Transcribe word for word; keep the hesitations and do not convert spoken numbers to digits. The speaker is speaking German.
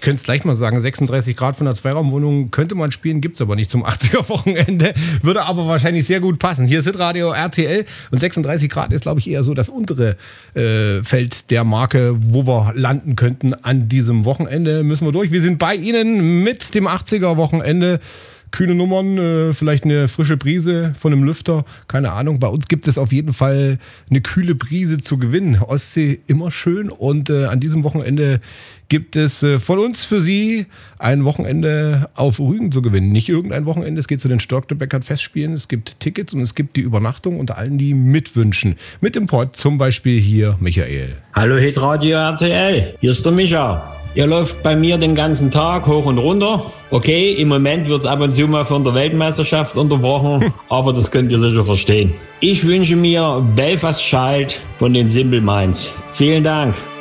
könnte es gleich mal sagen, sechsunddreißig Grad von der Zweiraumwohnung könnte man spielen, gibt es aber nicht zum achtziger-Wochenende. Würde aber wahrscheinlich sehr gut passen. Hier ist Hitradio R T L und sechsunddreißig Grad ist, glaube ich, eher so das untere äh, Feld der Marke, wo wir landen könnten an diesem Wochenende. Müssen wir durch. Wir sind bei Ihnen mit dem achtziger-Wochenende. Kühne Nummern, äh, vielleicht eine frische Brise von einem Lüfter, keine Ahnung. Bei uns gibt es auf jeden Fall eine kühle Brise zu gewinnen. Ostsee immer schön und äh, an diesem Wochenende gibt es äh, von uns für Sie ein Wochenende auf Rügen zu gewinnen. Nicht irgendein Wochenende, es geht zu den Störtebeckert-Festspielen, es gibt Tickets und es gibt die Übernachtung unter allen, die mitwünschen. Mit dem Pod zum Beispiel hier Michael. Hallo Hitradio R T L, hier ist der Micha. Ihr läuft bei mir den ganzen Tag hoch und runter. Okay, im Moment wird es ab und zu mal von der Weltmeisterschaft unterbrochen, aber das könnt ihr sicher verstehen. Ich wünsche mir Belfast Child von den Simple Minds. Vielen Dank.